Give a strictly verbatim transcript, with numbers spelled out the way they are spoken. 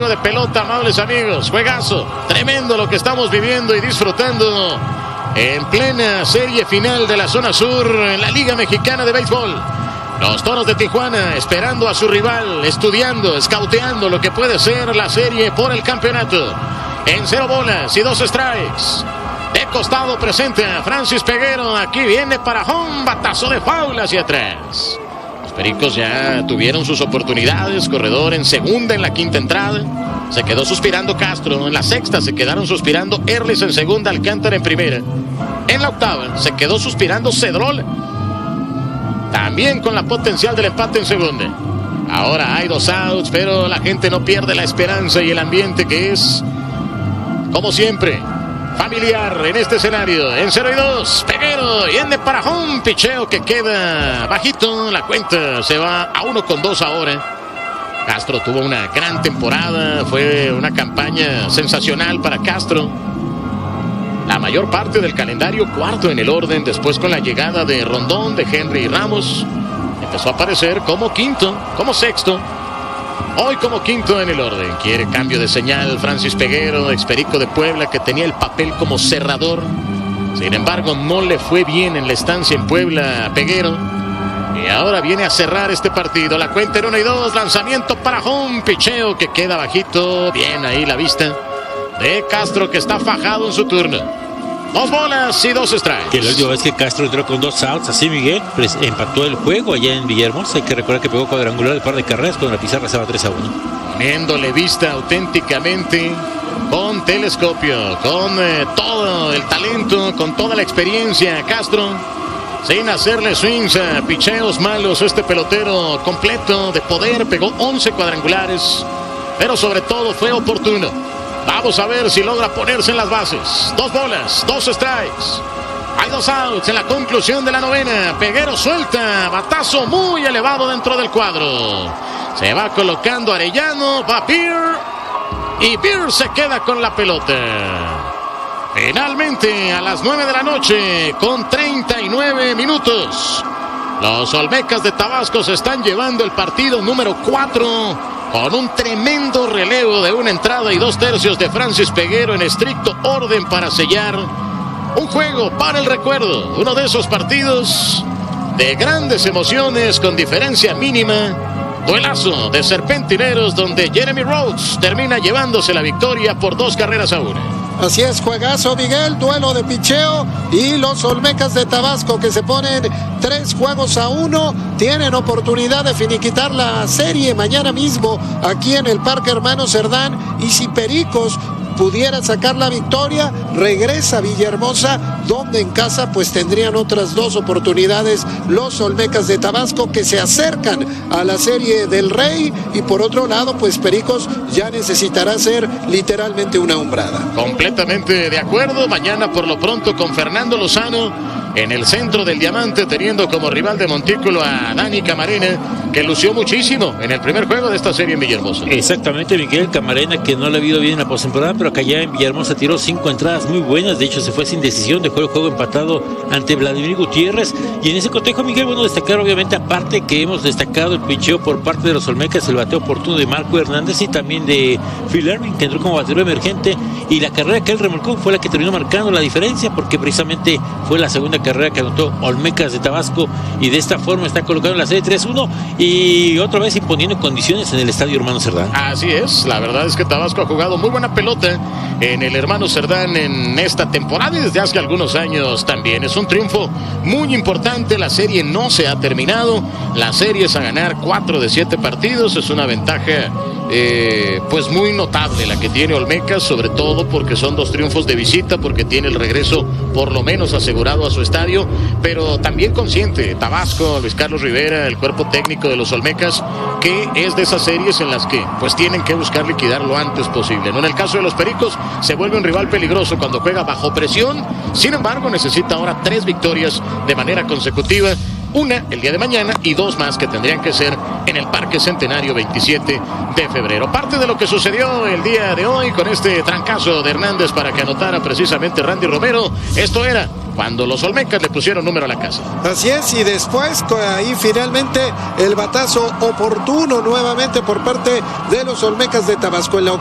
de pelota, amables amigos, juegazo, tremendo lo que estamos viviendo y disfrutando en plena serie final de la zona sur en la Liga Mexicana de Béisbol. Los Toros de Tijuana esperando a su rival, estudiando, escauteando lo que puede ser la serie por el campeonato. En cero bolas y dos strikes. De costado presente a Francis Peguero, aquí viene para home, batazo de foul hacia atrás. Los Pericos ya tuvieron sus oportunidades, corredor en segunda en la quinta entrada. Se quedó suspirando Castro, en la sexta se quedaron suspirando Erlis en segunda, Alcántara en primera. En la octava se quedó suspirando Cedrol, también con la potencial del empate en segunda. Ahora hay dos outs, pero la gente no pierde la esperanza y el ambiente que es, como siempre, familiar en este escenario. En cero y dos, Peguero viene para home, picheo que queda bajito, la cuenta se va a uno con dos ahora. Castro tuvo una gran temporada, fue una campaña sensacional para Castro. La mayor parte del calendario cuarto en el orden, después con la llegada de Rondón, de Henry y Ramos, empezó a aparecer como quinto, como sexto. Hoy como quinto en el orden. Quiere cambio de señal Francis Peguero, experico de Puebla, que tenía el papel como cerrador. Sin embargo, no le fue bien en la estancia en Puebla a Peguero. Y ahora viene a cerrar este partido. La cuenta en uno y dos. Lanzamiento para home. Picheo que queda bajito. Bien ahí la vista de Castro, que está fajado en su turno. Dos bolas y dos strikes. Que la última vez que Castro entró con dos outs, así Miguel, pues empató el juego allá en Villahermosa. Hay que recordar que pegó cuadrangular de par de carreras cuando la pizarra estaba tres a uno. Poniéndole vista auténticamente, con telescopio, con eh, todo el talento, con toda la experiencia, Castro, sin hacerle swings a picheos malos. Este pelotero completo de poder, pegó once cuadrangulares, pero sobre todo fue oportuno. Vamos a ver si logra ponerse en las bases. Dos bolas, dos strikes. Hay dos outs en la conclusión de la novena. Peguero suelta, batazo muy elevado dentro del cuadro. Se va colocando Arellano, va Beer, y Beer se queda con la pelota. Finalmente a las nueve de la noche con treinta y nueve minutos. Los Olmecas de Tabasco se están llevando el partido número cuatro con un tremendo relevo de una entrada y dos tercios de Francis Peguero en estricto orden para sellar un juego para el recuerdo. Uno de esos partidos de grandes emociones con diferencia mínima. Duelazo de serpentineros donde Jeremy Rhodes termina llevándose la victoria por dos carreras a una. Así es, juegazo, Miguel, duelo de picheo y los Olmecas de Tabasco, que se ponen tres juegos a uno, tienen oportunidad de finiquitar la serie mañana mismo aquí en el Parque Hermano Cerdán, y si Pericos pudiera sacar la victoria, regresa a Villahermosa, donde en casa pues tendrían otras dos oportunidades los Olmecas de Tabasco, que se acercan a la serie del Rey, y por otro lado pues Pericos ya necesitará ser literalmente una hombrada. Completamente de acuerdo. Mañana por lo pronto con Fernando Lozano en el centro del diamante, teniendo como rival de montículo a Dani Camarena, que lució muchísimo en el primer juego de esta serie en Villahermosa. Exactamente, Miguel Camarena, que no le ha habido bien en la postemporada, pero acá ya en Villahermosa tiró cinco entradas muy buenas. De hecho, se fue sin decisión, dejó el juego empatado ante Vladimir Gutiérrez. Y en ese cotejo, Miguel, bueno, destacar obviamente, aparte que hemos destacado el picheo por parte de los Olmecas, el bateo oportuno de Marco Hernández y también de Phil Ervin, que entró como bateador emergente, y la carrera que él remolcó fue la que terminó marcando la diferencia, porque precisamente fue la segunda carrera que anotó Olmecas de Tabasco, y de esta forma está colocando la serie tres uno y otra vez imponiendo condiciones en el Estadio Hermano Cerdán. Así es, la verdad es que Tabasco ha jugado muy buena pelota en el Hermano Cerdán en esta temporada y desde hace algunos años también. Es un triunfo muy importante, la serie no se ha terminado, la serie es a ganar cuatro de siete partidos, es una ventaja eh, pues muy notable la que tiene Olmecas, sobre todo porque son dos triunfos de visita, porque tiene el regreso por lo menos asegurado a su estadio, pero también consciente Tabasco, Luis Carlos Rivera, el cuerpo técnico de los Olmecas, que es de esas series en las que pues tienen que buscar liquidar lo antes posible, ¿no? En el caso de los Pericos se vuelve un rival peligroso cuando juega bajo presión, sin embargo necesita ahora tres victorias de manera consecutiva una el día de mañana y dos más que tendrían que ser en el Parque Centenario veintisiete de febrero. Parte de lo que sucedió el día de hoy con este trancazo de Hernández para que anotara precisamente Randy Romero, esto era cuando los Olmecas le pusieron número a la casa. Así es, y después ahí finalmente el batazo oportuno nuevamente por parte de los Olmecas de Tabasco en la